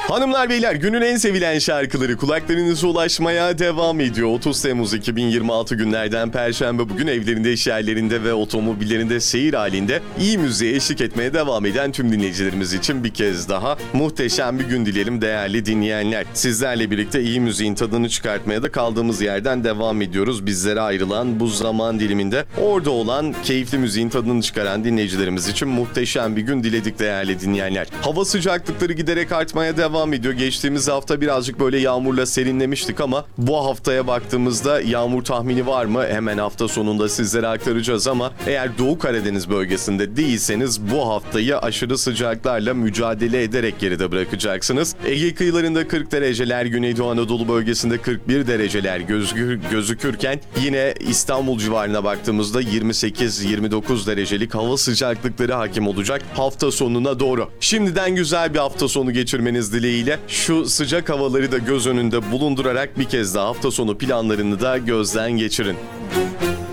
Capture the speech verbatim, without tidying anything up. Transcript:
Hanımlar beyler, günün en sevilen şarkıları kulaklarınıza ulaşmaya devam ediyor. otuz Temmuz iki bin yirmi altı günlerden Perşembe, bugün evlerinde, iş yerlerinde ve otomobillerinde seyir halinde iyi müziğe eşlik etmeye devam eden tüm dinleyicilerimiz için bir kez daha muhteşem bir gün dileyelim değerli dinleyenler. Sizlerle birlikte iyi müziğin tadını çıkartmaya da kaldığımız yerden devam ediyoruz. Bizlere ayrılan bu zaman diliminde orada olan keyifli müziğin tadını çıkaran dinleyicilerimiz için muhteşem bir gün diledik değerli dinleyenler. Hava sıcaklıkları giderek artmaya devam devam ediyor. Geçtiğimiz hafta birazcık böyle yağmurla serinlemiştik ama bu haftaya baktığımızda yağmur tahmini var mı? Hemen hafta sonunda sizlere aktaracağız ama eğer Doğu Karadeniz bölgesinde değilseniz bu haftayı aşırı sıcaklarla mücadele ederek geride bırakacaksınız. Ege kıyılarında kırk dereceler, Güneydoğu Anadolu bölgesinde kırk bir dereceler gözükür, gözükürken yine İstanbul civarına baktığımızda yirmi sekiz yirmi dokuz derecelik hava sıcaklıkları hakim olacak hafta sonuna doğru. Şimdiden güzel bir hafta sonu geçirmeniz dileğiyle şu sıcak havaları da göz önünde bulundurarak bir kez daha hafta sonu planlarını da gözden geçirin.